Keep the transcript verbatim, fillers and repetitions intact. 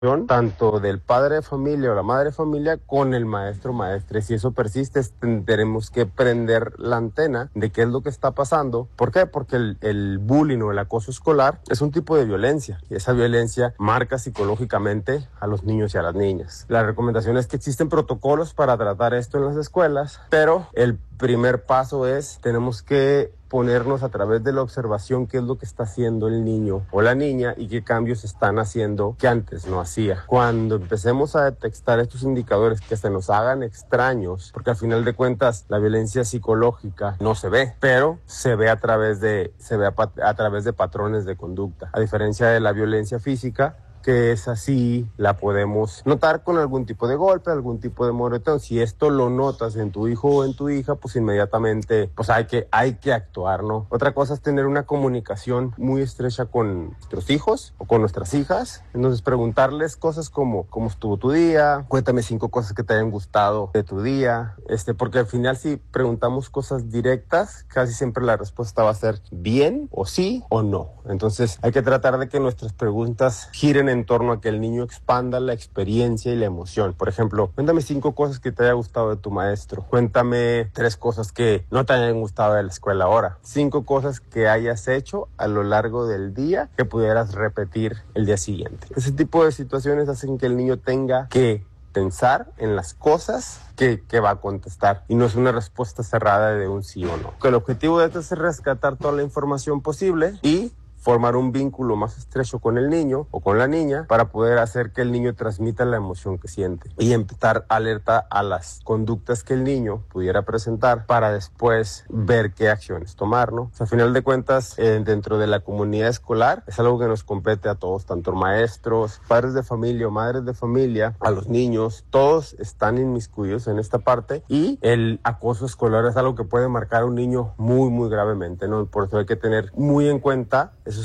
tanto del padre de familia o la madre de familia con el maestro o maestre. Si eso persiste, tendremos que prender la antena de qué es lo que está pasando. ¿Por qué? Porque el, el bullying o el acoso escolar es un tipo de violencia y esa violencia marca psicológicamente a los niños y a las niñas. La recomendación es que existen protocolos para tratar esto en las escuelas, pero el primer paso es, tenemos que ponernos a través de la observación qué es lo que está haciendo el niño o la niña y qué cambios están haciendo que antes no hacía. Cuando empecemos a detectar estos indicadores que se nos hagan extraños, porque al final de cuentas la violencia psicológica no se ve, pero se ve a través de, se ve a, a través de patrones de conducta. A diferencia de la violencia física, que es así, la podemos notar con algún tipo de golpe, algún tipo de moretón. Si esto lo notas en tu hijo o en tu hija, pues inmediatamente pues hay que, hay que actuar, ¿no? Otra cosa es tener una comunicación muy estrecha con nuestros hijos o con nuestras hijas. Entonces preguntarles cosas como, ¿cómo estuvo tu día? Cuéntame cinco cosas que te hayan gustado de tu día. Este, porque al final si preguntamos cosas directas, casi siempre la respuesta va a ser bien o sí o no. Entonces hay que tratar de que nuestras preguntas giren en torno a que el niño expanda la experiencia y la emoción. Por ejemplo, cuéntame cinco cosas que te haya gustado de tu maestro. Cuéntame tres cosas que no te hayan gustado de la escuela ahora. Cinco cosas que hayas hecho a lo largo del día que pudieras repetir el día siguiente. Ese tipo de situaciones hacen que el niño tenga que pensar en las cosas que, que va a contestar y no es una respuesta cerrada de un sí o no. El objetivo de esto es rescatar toda la información posible y formar un vínculo más estrecho con el niño o con la niña para poder hacer que el niño transmita la emoción que siente y empezar alerta a las conductas que el niño pudiera presentar para después ver qué acciones tomar, ¿no? O sea, a final de cuentas, eh, dentro de la comunidad escolar es algo que nos compete a todos, tanto maestros, padres de familia o madres de familia, a los niños, todos están inmiscuidos en esta parte y el acoso escolar es algo que puede marcar a un niño muy, muy gravemente, ¿no? Por eso hay que tener muy en cuenta